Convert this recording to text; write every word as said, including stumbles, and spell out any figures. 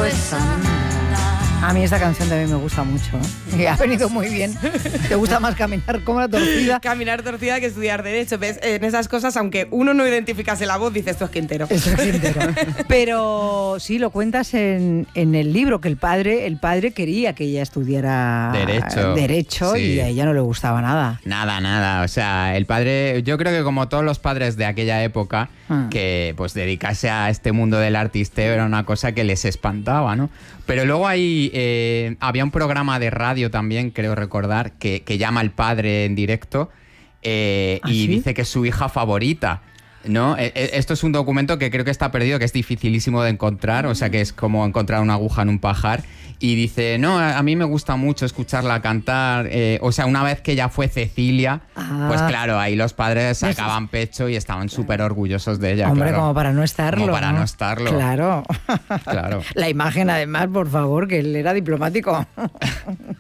pues anda. A mí esta canción también me gusta mucho, ¿eh? Y ha venido muy bien. ¿Te gusta más caminar como la torcida? Caminar torcida que estudiar Derecho. ¿Ves? En esas cosas, aunque uno no identificase la voz, dices, esto es Quintero. Esto es Quintero. Pero sí, lo cuentas en, en el libro, que el padre, el padre quería que ella estudiara Derecho, derecho sí. Y a ella no le gustaba nada. Nada, nada. O sea, el padre, yo creo que como todos los padres de aquella época, ah. que pues dedicarse a este mundo del artisteo era una cosa que les espantaba, ¿no? Pero luego ahí eh, había un programa de radio también, creo recordar, que, que llama al padre en directo eh, ¿Ah, y sí? dice que es su hija favorita, ¿no? Esto es un documento que creo que está perdido, que es dificilísimo de encontrar, o sea que es como encontrar una aguja en un pajar. Y dice, no, a mí me gusta mucho escucharla cantar. Eh, o sea, una vez que ella fue Cecilia, ah. pues claro, ahí los padres sacaban pecho y estaban súper orgullosos de ella. Hombre, claro. como para no estarlo. Como para no, no estarlo. Claro. Claro. La imagen, además, por favor, que él era diplomático.